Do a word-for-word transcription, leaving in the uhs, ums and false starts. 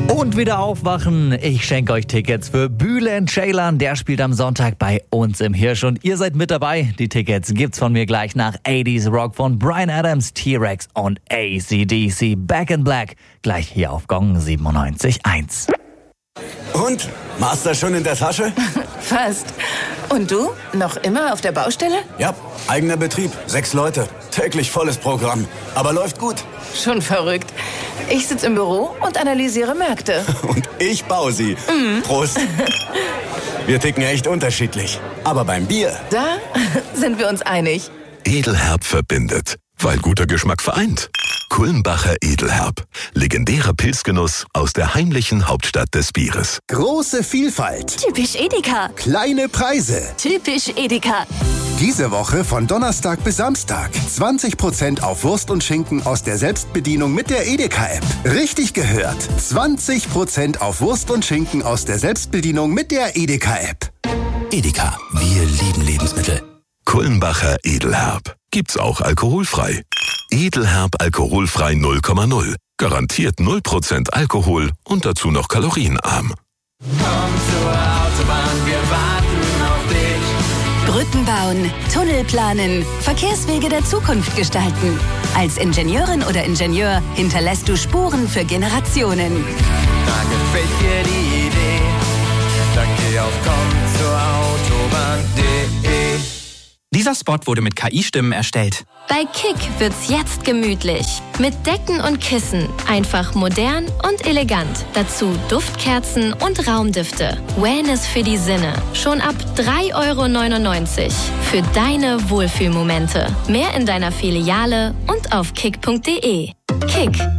Und wieder aufwachen. Ich schenke euch Tickets für Bülent Ceylan. Der spielt am Sonntag bei uns im Hirsch. Und ihr seid mit dabei. Die Tickets gibt's von mir gleich nach achtziger Rock von Bryan Adams, T-Rex und A C D C. Back in Black. Gleich hier auf Gong siebenundneunzig Komma eins. Und? Master schon in der Tasche? Fast. Und du? Noch immer auf der Baustelle? Ja, eigener Betrieb. Sechs Leute. Täglich volles Programm. Aber läuft gut. Schon verrückt. Ich sitze im Büro und analysiere Märkte. Und ich baue sie. Mm. Prost. Wir ticken echt unterschiedlich. Aber beim Bier... Da sind wir uns einig. Edelherb verbindet, weil guter Geschmack vereint. Kulmbacher Edelherb. Legendärer Pilzgenuss aus der heimlichen Hauptstadt des Bieres. Große Vielfalt. Typisch Edeka. Kleine Preise. Typisch Edeka. Diese Woche von Donnerstag bis Samstag. zwanzig Prozent auf Wurst und Schinken aus der Selbstbedienung mit der Edeka-App. Richtig gehört. zwanzig Prozent auf Wurst und Schinken aus der Selbstbedienung mit der Edeka-App. Edeka. Wir lieben Lebensmittel. Kulmbacher Edelherb. Gibt's auch alkoholfrei. Edelherb alkoholfrei null Komma null. Garantiert null Prozent Alkohol und dazu noch kalorienarm. Komm zur Autobahn, wir warten auf dich. Brücken bauen, Tunnel planen, Verkehrswege der Zukunft gestalten. Als Ingenieurin oder Ingenieur hinterlässt du Spuren für Generationen. Da gefällt dir die Idee, dann geh auf komm zur Autobahn punkt de. Dieser Spot wurde mit K I-Stimmen erstellt. Bei Kick wird's jetzt gemütlich. Mit Decken und Kissen. Einfach modern und elegant. Dazu Duftkerzen und Raumdüfte. Wellness für die Sinne. Schon ab drei Euro neunundneunzig. Für deine Wohlfühlmomente. Mehr in deiner Filiale und auf kick punkt de. Kick.